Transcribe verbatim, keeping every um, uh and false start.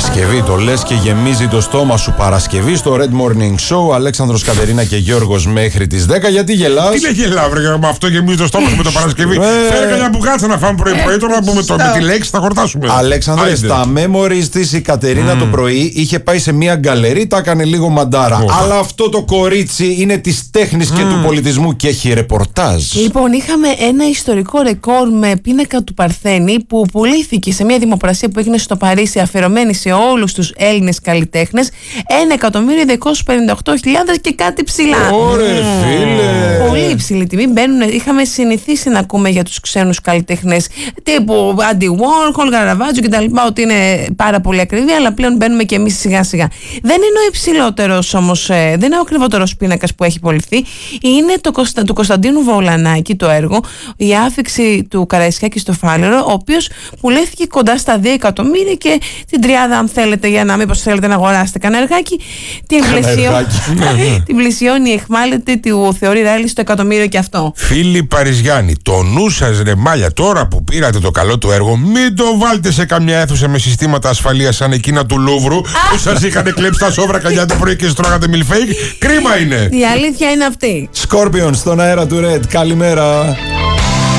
Παρασκευή, το λες και γεμίζει το στόμα σου. Παρασκευή στο Red Morning Show. Αλέξανδρος, Κατερίνα και Γιώργος μέχρι τις δέκα. Γιατί γελάς? Τι λέει γελάω, βρε, με αυτό γεμίζει το στόμα σου με το Παρασκευή. Φέρε κανένα μπουγάτσα να φάμε πρωί-πρωί. Τώρα να πούμε το, με τη λέξη θα χορτάσουμε. Αλέξανδρε, στα memories της η Κατερίνα mm. το πρωί είχε πάει σε μια γκαλερί, τα έκανε λίγο μαντάρα. Oh. Αλλά αυτό το κορίτσι είναι της τέχνης mm. και του πολιτισμού και έχει ρεπορτάζ. Λοιπόν, είχαμε ένα ιστορικό ρεκόρ με πίνακα του Παρθένη που πουλήθηκε σε μια δημοπρασία που έγινε στο Παρίσι, αφιερωμένη σε όλους τους Έλληνες καλλιτέχνες, ένα εκατομμύριο διακόσιες πενήντα οκτώ χιλιάδες και κάτι ψηλά. Ωραία, mm. φίλε. Πολύ υψηλή τιμή. Μπαίνουν, είχαμε συνηθίσει να ακούμε για τους ξένους καλλιτέχνες τύπου Andy Warhol, Caravaggio κτλ. Ότι είναι πάρα πολύ ακριβή, αλλά πλέον μπαίνουμε και εμείς σιγά σιγά. Δεν είναι ο υψηλότερος όμως, δεν είναι ο ακριβότερος πίνακας που έχει πωληθεί. Είναι το Κωνστα... του Κωνσταντίνου Βολανάκη το έργο, η άφιξη του Καραϊσκάκη στο Φάλαιρο, ο οποίος πουλήθηκε κοντά στα δύο εκατομμύρια και την τριάδα, αν θέλετε, για να μήπως θέλετε να αγοράσετε κανένα εργάκι, την, πλαισιο... την πλησιώνει η εχμάλωτη του θεωρεί ράλι στο εκατομμύριο και αυτό. Φίλοι Παριζιάννη, το νου σας ρε μάλια, τώρα που πήρατε το καλό του έργο, μην το βάλτε σε καμιά αίθουσα με συστήματα ασφαλείας σαν εκείνα του Λούβρου που σας είχαν κλέψει τα σόβρακα για το πρωί και στρώγατε μιλφέικ. Κρίμα είναι. Η αλήθεια είναι αυτή. Scorpions στον αέρα του Red. Καλημέρα.